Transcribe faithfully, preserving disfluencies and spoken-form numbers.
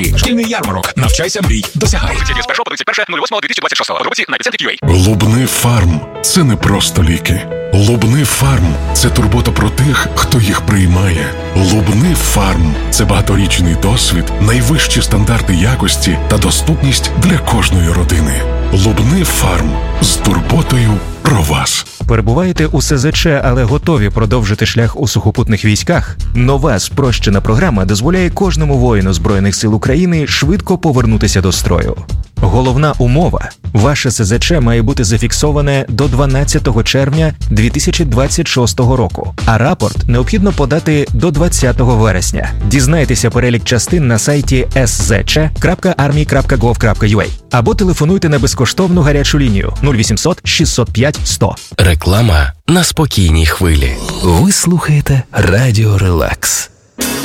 Шкільний ярмарок. Навчайся, мрій, досягай. З першого по тридцять перше лютого дві тисячі двадцять шостого. Подробиці на епіцентрі крапка ю а. Лубни Фарм – це не просто ліки. Лубни Фарм – це турбота про тих, хто їх приймає. Лубни Фарм – це багаторічний досвід, найвищі стандарти якості та доступність для кожної родини. Лубни Фарм – з турботою про вас. Перебуваєте у ес зет че, але готові продовжити шлях у сухопутних військах? Нова спрощена програма дозволяє кожному воїну Збройних сил України швидко повернутися до строю. Головна умова – ваше ес зет че має бути зафіксоване до дванадцятого червня дві тисячі двадцять шостого року, а рапорт необхідно подати до двадцятого вересня. Дізнайтеся перелік частин на сайті ес зет че крапка армія крапка гов крапка ю а або телефонуйте на безкоштовну гарячу лінію нуль вісімсот шістсот п'ять сто. Реклама на спокійній хвилі. Ви слухаєте Радіо Релакс.